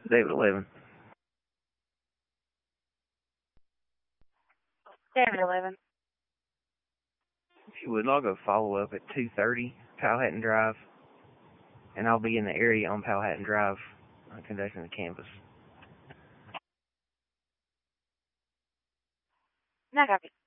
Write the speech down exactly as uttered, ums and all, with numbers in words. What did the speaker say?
David eleven. David eleven. If you would, I'll go follow up at two thirty, Powhatan Drive, and I'll be in the area on Powhatan Drive uh, conducting the canvas. No copy.